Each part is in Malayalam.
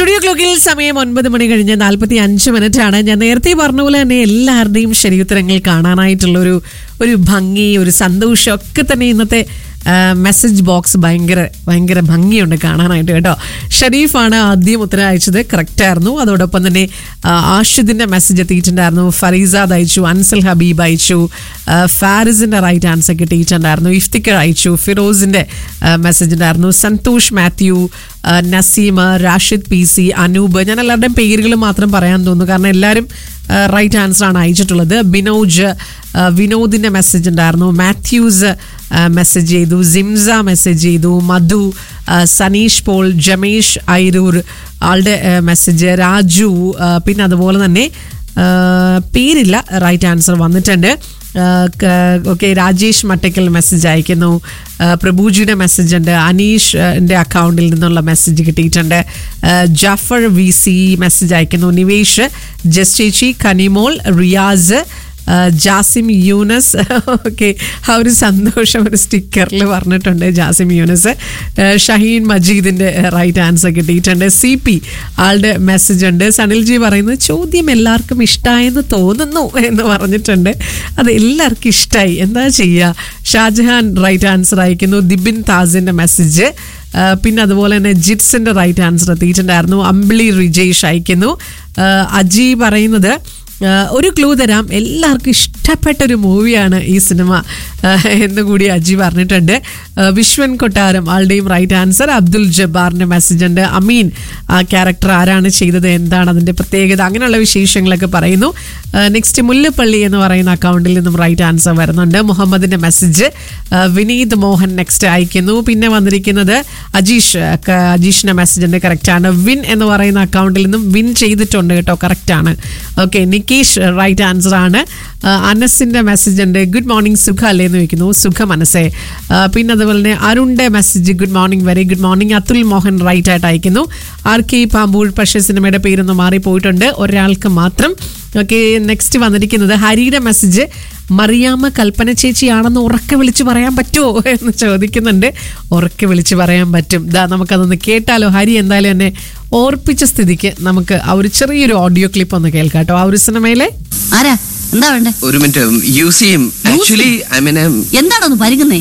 സ്റ്റുഡിയോ ക്ലോക്കിൽ സമയം 9 മണി കഴിഞ്ഞ് 45 ആണ്. ഞാൻ നേരത്തെ പറഞ്ഞ പോലെ തന്നെ എല്ലാവരുടെയും ശരിയുത്തരങ്ങൾ കാണാനായിട്ടുള്ള ഒരു ഭംഗി, ഒരു സന്തോഷം ഒക്കെ തന്നെ ഇന്നത്തെ മെസ്സേജ് ബോക്സ് ഭയങ്കര ഭംഗിയുണ്ട് കാണാനായിട്ട് കേട്ടോ. ഷരീഫാണ് ആദ്യം ഉത്തരം അയച്ചത്, കറക്റ്റ് ആയിരുന്നു. അതോടൊപ്പം തന്നെ ആഷിദിന്റെ മെസ്സേജ് എത്തിയിട്ടുണ്ടായിരുന്നു, ഫരീസാദ് അയച്ചു, അൻസൽ ഹബീബ് അയച്ചു, ഫാരിസിന്റെ റൈറ്റ് ആൻസർ കിട്ടിയിട്ടുണ്ടായിരുന്നു, ഇഫ്തിക്കർ അയച്ചു, ഫിറോസിന്റെ മെസ്സേജ് ഉണ്ടായിരുന്നു, സന്തോഷ് മാത്യു, നസീമ, റാഷിദ് പി സി, അനൂപ്. ഞാൻ എല്ലാവരുടെയും പേരുകൾ മാത്രം പറയാൻ തോന്നുന്നു, കാരണം എല്ലാവരും റൈറ്റ് ആൻസർ ആണ് അയച്ചിട്ടുള്ളത്. ബിനോജ്, വിനോദിന്റെ മെസ്സേജ് ഉണ്ടായിരുന്നു, മാത്യൂസ് മെസ്സേജ് ചെയ്തു, സിംസ മെസ്സേജ് ചെയ്തു, മധു, സനീഷ് പോൾ, ജമേഷ് ഐരൂർ ആളുടെ മെസ്സേജ്, രാജു, പിന്നെ അതുപോലെ തന്നെ പേരില്ല, റൈറ്റ് ആൻസർ വന്നിട്ടുണ്ട്. ഓക്കെ, രാജേഷ് മട്ടക്കൽ മെസ്സേജ് അയക്കുന്നു, പ്രഭുജിയുടെ മെസ്സേജ് ഉണ്ട്, അനീഷിന്റെ അക്കൗണ്ടിൽ നിന്നുള്ള മെസ്സേജ് കിട്ടിയിട്ടുണ്ട്, ജാഫർ വി സി മെസ്സേജ് അയക്കുന്നു, നിവേഷ്, ജസ്റ്റേച്ചി, കനിമോൾ, റിയാസ്, ജാസിം യൂനസ്. ഓക്കെ, ആ ഒരു സന്തോഷം ഒരു സ്റ്റിക്കറിൽ പറഞ്ഞിട്ടുണ്ട് ജാസിം യൂനസ്. ഷഹീൻ മജീദിന്റെ റൈറ്റ് ആൻസർ കിട്ടിയിട്ടുണ്ട്. സി പി ആളുടെ മെസ്സേജ് ഉണ്ട്. സനിൽജി പറയുന്നത് ചോദ്യം എല്ലാവർക്കും ഇഷ്ടമായെന്ന് തോന്നുന്നു എന്ന് പറഞ്ഞിട്ടുണ്ട്. അത് എല്ലാവർക്കും ഇഷ്ടമായി, എന്താ ചെയ്യുക. ഷാജഹാൻ റൈറ്റ് ആൻസർ അയക്കുന്നു. ദിബിൻ താസിന്റെ മെസ്സേജ്, പിന്നെ അതുപോലെ തന്നെ ജിറ്റ്സിന്റെ റൈറ്റ് ആൻസർ എത്തിയിട്ടുണ്ടായിരുന്നു. അമ്പിളി റിജേഷ് അയക്കുന്നു. അജി പറയുന്നത് ഒരു ക്ലൂ തരാം, എല്ലാവർക്കും ഇഷ്ടപ്പെട്ട ഒരു മൂവിയാണ് ഈ സിനിമ എന്നുകൂടി അജി പറഞ്ഞിട്ടുണ്ട്. വിശ്വൻ കൊട്ടാരം ആളുടെയും റൈറ്റ് ആൻസർ. അബ്ദുൽ ജബ്ബാറിന്റെ മെസ്സേജ് ഉണ്ട്. അമീൻ ആ ക്യാരക്ടർ ആരാണ് ചെയ്തത്, എന്താണ് അതിന്റെ പ്രത്യേകത, അങ്ങനെയുള്ള വിശേഷങ്ങളൊക്കെ പറയുന്നു. നെക്സ്റ്റ് മുല്ലപ്പള്ളി എന്ന് പറയുന്ന അക്കൗണ്ടിൽ നിന്നും റൈറ്റ് ആൻസർ വരുന്നുണ്ട്. മുഹമ്മദിന്റെ മെസ്സേജ്. വിനീത് മോഹൻ നെക്സ്റ്റ് അയക്കുന്നു. പിന്നെ വന്നിരിക്കുന്നത് അജീഷിന്റെ മെസ്സേജ് ഉണ്ട്, കറക്റ്റ് ആണ്. വിൻ എന്ന് പറയുന്ന അക്കൗണ്ടിൽ നിന്നും വിൻ ചെയ്തിട്ടുണ്ട് കേട്ടോ, കറക്റ്റ് ആണ്. ഓക്കെ, നികേഷ് റൈറ്റ് ആൻസർ ആണ്. അനസിന്റെ മെസ്സേജ് ഉണ്ട്, ഗുഡ് മോർണിംഗ്, സുഖ അല്ലേ എന്ന് ചോദിക്കുന്നു. സുഖ മനസ്സേ. പിന്നെ അതുപോലെ തന്നെ അരുണിന്റെ message, good morning, very good morning. Atul Mohan right ആയിട്ട് അയക്കുന്നു. ആർ കെ പാമ്പൂൾ, പക്ഷേ സിനിമയുടെ പേരൊന്നും മാറിപ്പോയിട്ടുണ്ട്, ഒരാൾക്ക് മാത്രം. ഓക്കെ, നെക്സ്റ്റ് വന്നിരിക്കുന്നത് ഹരിയുടെ മെസ്സേജ്, മറിയാമ്മ കൽപ്പന ചേച്ചിയാണെന്ന് ഉറക്കെ വിളിച്ച് പറയാൻ പറ്റുമോ എന്ന് ചോദിക്കുന്നുണ്ട്. ഉറക്കെ വിളിച്ച് പറയാൻ പറ്റും. നമുക്കതൊന്ന് കേട്ടാലോ. ഹരി എന്തായാലും എന്നെ ഓർപ്പിച്ച സ്ഥിതിക്ക് നമുക്ക് ആ ഒരു ചെറിയൊരു ഓഡിയോ ക്ലിപ്പ് ഒന്ന് കേൾക്കാം കേട്ടോ. ആ ഒരു സിനിമയിലെ ആരാ, എന്താ വേണ്ടേ? ഒരു മിനിറ്റ്, യൂസിയും ആക്ച്വലി എന്താണോന്ന് പരിങ്ങുന്നേ?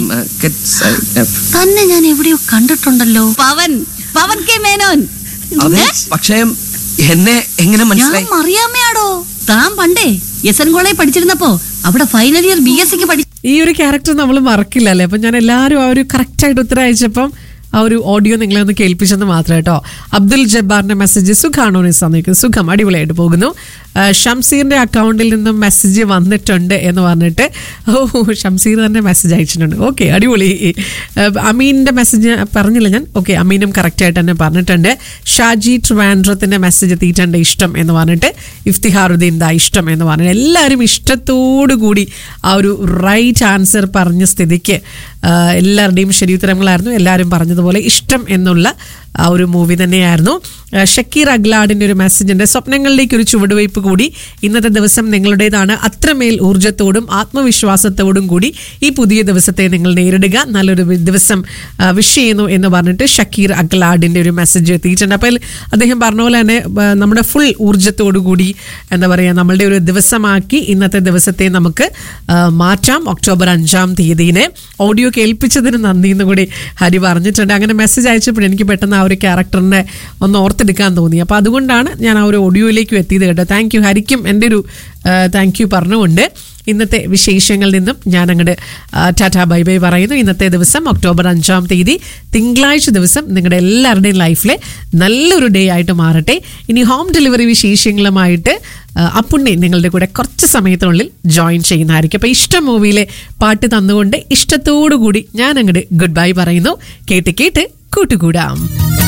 തന്നെ ഞാൻ എവിടെയോ കണ്ടിട്ടുണ്ടല്ലോ. പവൻ കെ മേനോൻ. പക്ഷേ എന്നെ എങ്ങനെ മനസ്സിലായി? ഞാൻ അറിയാമയാടോ. താൻ പണ്ടേ എസ് എൻ കോളേജിൽ പഠിച്ചിരുന്നപ്പോ അവിടെ ഫൈനൽ ഇയർ BSc പഠിച്ചു. ഈ ഒരു ക്യാരക്ടർ നമ്മൾ മറക്കില്ല അല്ലേ. അപ്പൊ ഞാൻ എല്ലാവരും ആ ഒരു കറക്റ്റ് ആയിട്ട് ഉത്തരം അയച്ചപ്പം ആ ഒരു ഓഡിയോ നിങ്ങളെ ഒന്ന് കേൾപ്പിച്ചെന്ന് മാത്രം കേട്ടോ. അബ്ദുൽ ജബ്ബാറിന്റെ മെസ്സേജ്, സുഖാണോ നിസ്സാന്നിരിക്കുന്നത്? സുഖം, അടിപൊളിയായിട്ട് പോകുന്നു. ഷംസീറിന്റെ അക്കൗണ്ടിൽ നിന്നും മെസ്സേജ് വന്നിട്ടുണ്ട് എന്ന് പറഞ്ഞിട്ട്, ഷംസീർ തന്നെ മെസ്സേജ് അയച്ചിട്ടുണ്ട്. ഓക്കെ, അടിപൊളി. അമീനിന്റെ മെസ്സേജ് പറഞ്ഞില്ല ഞാൻ. ഓക്കെ, അമീനും കറക്റ്റ് ആയിട്ട് തന്നെ പറഞ്ഞിട്ടുണ്ട്. ഷാജി ട്രിവാൻഡ്രത്തിന്റെ മെസ്സേജ് എത്തിയിട്ടുണ്ട്, ഇഷ്ടം എന്ന് പറഞ്ഞിട്ട്. ഇഫ്തിഹാറുദ്ദീൻ ദാ ഇഷ്ടം എന്ന് പറഞ്ഞിട്ട് എല്ലാവരും ഇഷ്ടത്തോടു കൂടി ആ ഒരു റൈറ്റ് ആൻസർ പറഞ്ഞ സ്ഥിതിക്ക് എല്ലാവരുടെയും ശരിയുത്തരങ്ങളായിരുന്നു. എല്ലാവരും പറഞ്ഞതുപോലെ ഇഷ്ടം എന്നുള്ള ആ ഒരു മൂവി തന്നെയായിരുന്നു. ഷക്കീർ അഗ്ലാഡിന്റെ ഒരു മെസ്സേജ് ഉണ്ട്, സ്വപ്നങ്ങളിലേക്ക് ഒരു ചുവടുവയ്പ് കൂടി, ഇന്നത്തെ ദിവസം നിങ്ങളുടേതാണ്, അത്രമേൽ ഊർജ്ജത്തോടും ആത്മവിശ്വാസത്തോടും കൂടി ഈ പുതിയ ദിവസത്തെ നിങ്ങൾ നേരിടുക, നല്ലൊരു ദിവസം വിഷ് ചെയ്യുന്നു എന്ന് പറഞ്ഞിട്ട് ഷക്കീർ അഗ്ലാഡിന്റെ ഒരു മെസ്സേജ് എത്തിയിട്ടുണ്ട്. അപ്പോൾ അദ്ദേഹം പറഞ്ഞ പോലെ തന്നെ നമ്മുടെ ഫുൾ ഊർജ്ജത്തോടു കൂടി എന്താ പറയുക, നമ്മളുടെ ഒരു ദിവസമാക്കി ഇന്നത്തെ ദിവസത്തെ നമുക്ക് മാറ്റാം. ഒക്ടോബർ 5-ാം തീയതിനെ ഓഡിയോ കേൾപ്പിച്ചതിന് നന്ദി എന്ന് കൂടി ഹരി പറഞ്ഞിട്ടുണ്ട്. അങ്ങനെ മെസ്സേജ് അയച്ചപ്പോൾ എനിക്ക് പെട്ടെന്ന് ആ ഒരു ക്യാരക്ടറിനെ ഒന്ന് ഓർത്തെടുക്കാൻ തോന്നി. അപ്പോൾ അതുകൊണ്ടാണ് ഞാൻ ആ ഒരു ഓഡിയോയിലേക്കും എത്തിയത് കേട്ടോ. താങ്ക് യു ഹരിക്കും എൻ്റെ ഒരു താങ്ക് യു പറഞ്ഞുകൊണ്ട് ഇന്നത്തെ വിശേഷങ്ങളിൽ നിന്നും ഞാൻ അങ്ങോട്ട് ടാറ്റാ ബൈ ബൈ പറയുന്നു. ഇന്നത്തെ ദിവസം ഒക്ടോബർ 5-ാം തീയതി തിങ്കളാഴ്ച ദിവസം നിങ്ങളുടെ എല്ലാവരുടെയും ലൈഫിലെ നല്ലൊരു ഡേ ആയിട്ട് മാറട്ടെ. ഇനി ഹോം ഡെലിവറി വിശേഷങ്ങളുമായിട്ട് അപ്പുണ്ണി നിങ്ങളുടെ കൂടെ കുറച്ച് സമയത്തിനുള്ളിൽ ജോയിൻ ചെയ്യുന്നതായിരിക്കും. അപ്പോൾ ഇഷ്ടം മൂവിയിലെ പാട്ട് തന്നുകൊണ്ട് ഇഷ്ടത്തോടു കൂടി ഞാൻ അങ്ങോട്ട് ഗുഡ് ബൈ പറയുന്നു. കേട്ട് കൂട്ടുകൂടാം.